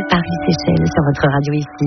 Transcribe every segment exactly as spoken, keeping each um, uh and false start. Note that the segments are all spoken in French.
Paris-Séchelles sur votre radio ici.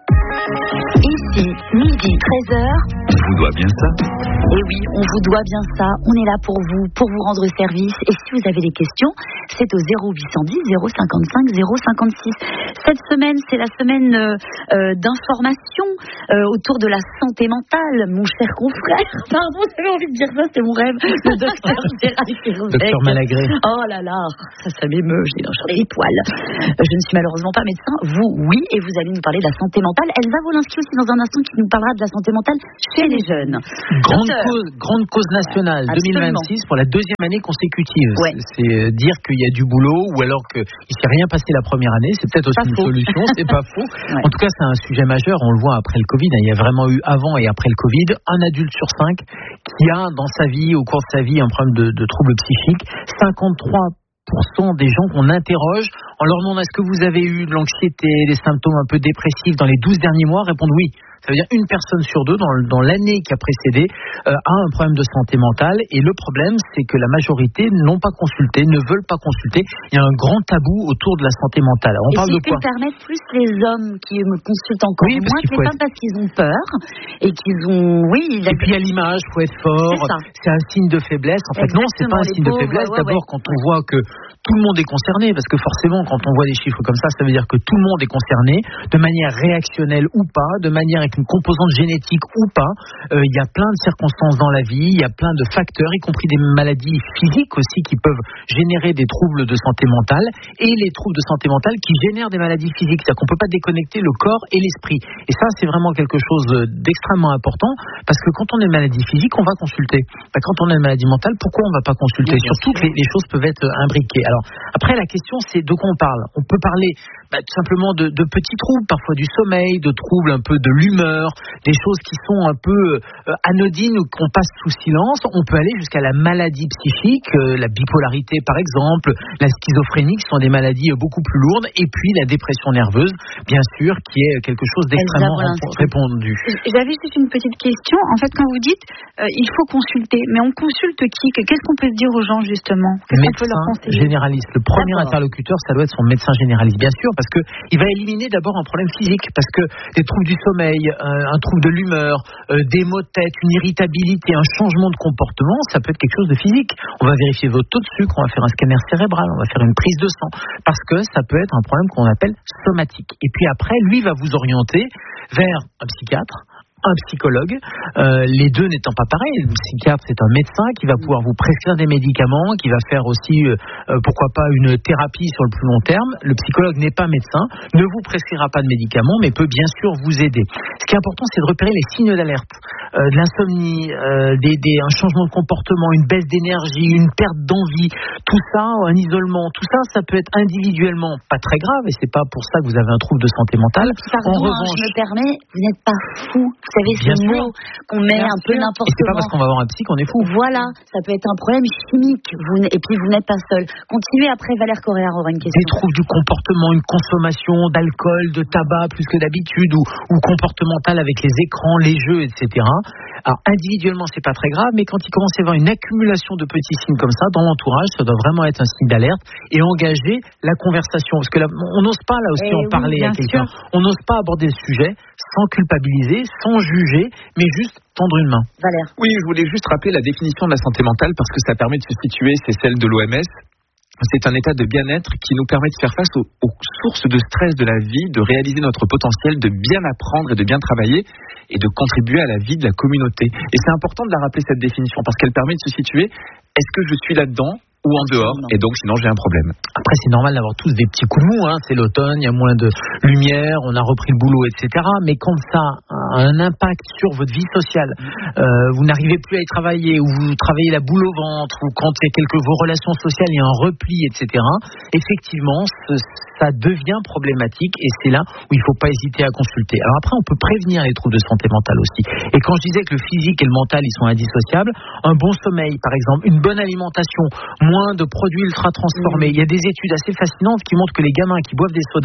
Ici, midi, treize heures. On vous doit bien ça. Et oui, on vous doit bien ça. On est là pour vous, pour vous rendre service. Et si vous avez des questions, c'est au zéro huit cent dix, zéro cinquante-cinq, zéro cinquante-six. Cette semaine, c'est la semaine euh, euh, d'information euh, autour de la santé mentale. Mon cher confrère, pardon, j'avais envie de dire ça, c'était mon rêve. Le docteur Gérald Kirozek. Docteur Malagré. Oh là là, ça, ça m'émeut, j'ai les poils. Je ne suis malheureusement pas médecin. Vous, oui, et vous allez nous parler de la santé mentale. Elsa Wolinski aussi dans un instant qui nous parlera de la santé mentale chez les jeunes. Grande Docteur. cause, grande cause nationale, Absolument. deux mille vingt-six pour la deuxième année consécutive. Ouais. C'est, c'est dire qu'il y a du boulot ou alors qu'il ne s'est rien passé la première année. C'est peut-être aussi Pas une faux. solution, c'est pas faux. Ouais. En tout cas, c'est un sujet majeur. On le voit après le Covid. Il y a vraiment eu avant et après le Covid un adulte sur cinq qui a dans sa vie, au cours de sa vie, un problème de, de troubles psychiques. cinquante-trois pour cent des gens qu'on interroge en leur demandant est-ce que vous avez eu de l'anxiété, des symptômes un peu dépressifs dans les douze derniers mois, répondent oui. Ça veut dire une personne sur deux dans, dans l'année qui a précédé euh, a un problème de santé mentale. Et le problème, c'est que la majorité n'ont pas consulté, ne veulent pas consulter. Il y a un grand tabou autour de la santé mentale. Alors, on et parle si de je quoi? peux me permettre, plus les hommes qui me consultent encore Oui, parce moins qu'il que les faut femmes parce qu'ils ont peur et qu'ils ont... Oui, il Et puis il y a l'image, faut être fort, C'est ça. c'est un signe de faiblesse. En fait, non, c'est Exactement, pas un les signe de pauvres, faiblesse. ouais, D'abord, ouais. quand on voit que tout le monde est concerné, parce que forcément, quand on voit des chiffres comme ça, ça veut dire que tout le monde est concerné, de manière réactionnelle ou pas, de manière avec une composante génétique ou pas. Euh, il y a plein de circonstances dans la vie, il y a plein de facteurs, y compris des maladies physiques aussi qui peuvent générer des troubles de santé mentale, et les troubles de santé mentale qui génèrent des maladies physiques. C'est-à-dire qu'on peut pas déconnecter le corps et l'esprit. Et ça, c'est vraiment quelque chose d'extrêmement important, parce que quand on a une maladie physique, on va consulter. Bah, quand on a une maladie mentale, pourquoi on va pas consulter? Oui, Surtout que les, les choses peuvent être imbriquées. Alors, après, la question, c'est de quoi on parle. On peut parler bah, tout simplement de, de petits troubles, parfois du sommeil, de troubles un peu de l'humeur, des choses qui sont un peu euh, anodines ou qu'on passe sous silence. On peut aller jusqu'à la maladie psychique, euh, la bipolarité par exemple, la schizophrénie, qui sont des maladies euh, beaucoup plus lourdes, et puis la dépression nerveuse, bien sûr, qui est quelque chose d'extrêmement répandu. J'avais juste une petite question. En fait, quand vous dites euh, il faut consulter, mais on consulte qui? Qu'est-ce qu'on peut se dire aux gens justement? Qu'est-ce qu'on peut leur Médecin conseiller? généraliste. Le premier D'accord. interlocuteur, ça doit être son médecin généraliste, bien sûr, parce que il va éliminer d'abord un problème physique, parce que des troubles du sommeil, euh, un trouble de l'humeur, euh, des maux de tête, une irritabilité, un changement de comportement, ça peut être quelque chose de physique. On va vérifier votre taux de sucre, on va faire un scanner cérébral, on va faire une prise de sang, parce que ça peut être un problème qu'on appelle somatique. Et puis après, lui va vous orienter vers un psychiatre, un psychologue, euh, les deux n'étant pas pareils. Le psychiatre, c'est un médecin qui va pouvoir vous prescrire des médicaments, qui va faire aussi, euh, pourquoi pas, une thérapie sur le plus long terme. Le psychologue n'est pas médecin, ne vous prescrira pas de médicaments, mais peut bien sûr vous aider. Ce qui est important, c'est de repérer les signes d'alerte, euh, de l'insomnie, euh, des, des, un changement de comportement, une baisse d'énergie, une perte d'envie, tout ça, un isolement, tout ça, ça peut être individuellement pas très grave, et c'est pas pour ça que vous avez un trouble de santé mentale. Pardon, en hein, revanche, je me permets, vous n'êtes pas fou. Vous savez, Bien ce sûr. mot qu'on met Bien un peu sûr. n'importe Et c'est pas comment. parce qu'on va voir un psy qu'on est fou. Voilà, ça peut être un problème chimique. Vous n- et puis vous n'êtes pas seul. Continuez après, Valère Correa aura une question. Des troubles du comportement, une consommation d'alcool, de tabac plus que d'habitude, ou, ou comportementale avec les écrans, les jeux, et cetera. Alors individuellement, c'est pas très grave, mais quand il commence à y avoir une accumulation de petits signes comme ça dans l'entourage, ça doit vraiment être un signe d'alerte et engager la conversation. Parce que là, on n'ose pas là aussi Eh en oui, parler à bien quelqu'un. sûr. On n'ose pas aborder le sujet sans culpabiliser, sans juger, mais juste tendre une main. Valère. Oui, je voulais juste rappeler la définition de la santé mentale parce que ça permet de se situer, c'est celle de l'O M S. C'est un état de bien-être qui nous permet de faire face aux, aux sources de stress de la vie, de réaliser notre potentiel, de bien apprendre et de bien travailler et de contribuer à la vie de la communauté. Et c'est important de la rappeler, cette définition, parce qu'elle permet de se situer, est-ce que je suis là-dedans ou en dehors, et donc sinon j'ai un problème. Après, c'est normal d'avoir tous des petits coups de mou, hein. C'est l'automne, il y a moins de lumière, on a repris le boulot, et cetera. Mais quand ça a un impact sur votre vie sociale, euh, vous n'arrivez plus à y travailler, ou vous travaillez la boule au ventre, ou quand il y a quelques vos relations sociales, il y a un repli, et cetera. Effectivement, ce, ça devient problématique, et c'est là où il ne faut pas hésiter à consulter. Alors après, on peut prévenir les troubles de santé mentale aussi. Et quand je disais que le physique et le mental, ils sont indissociables, un bon sommeil, par exemple, une bonne alimentation, moins de produits ultra transformés. Il y a des études assez fascinantes qui montrent que les gamins qui boivent des sodas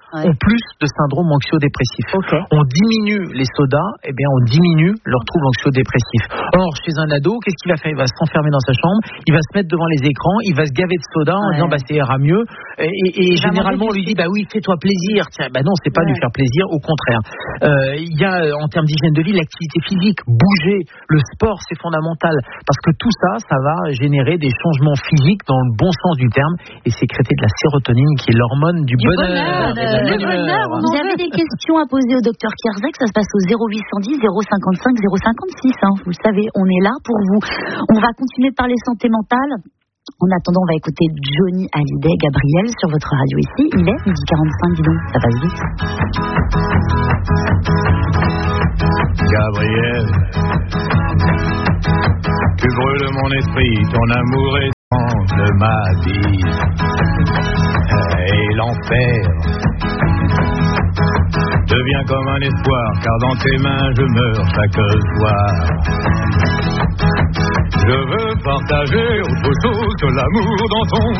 ouais. ont plus de syndrome anxio-dépressif. Okay. On diminue les sodas, eh bien on diminue leurs troubles anxio-dépressifs. Or, chez un ado, qu'est-ce qu'il va faire? Il va s'enfermer dans sa chambre, il va se mettre devant les écrans, il va se gaver de soda en ouais. disant bah ça ira mieux. Et, et, et généralement on lui dit bah oui, fais-toi plaisir. Tiens, bah non, c'est pas ouais. lui faire plaisir, au contraire. Il euh, y a en termes d'hygiène de vie l'activité physique, bouger, le sport, c'est fondamental parce que tout ça, ça va générer des changements physiques dans le bon sens du terme et sécréter de la sérotonine qui est l'hormone du, du bonheur. bonheur, le bonheur. Vous avez des questions à poser au docteur Kierzek, ça se passe au zéro huit cent dix zéro cinquante-cinq zéro cinquante-six. Hein. Vous le savez, on est là pour vous. On va continuer de parler santé mentale. En attendant, on va écouter Johnny Hallyday, Gabriel, sur votre radio ici. Il est midi quarante-cinq, dis donc, ça passe vite. Gabriel, tu brûles mon esprit, ton amour étrange ma vie. Et l'enfer devient comme un espoir, car dans tes mains je meurs chaque soir. Je veux partager autre chose que l'amour dans ton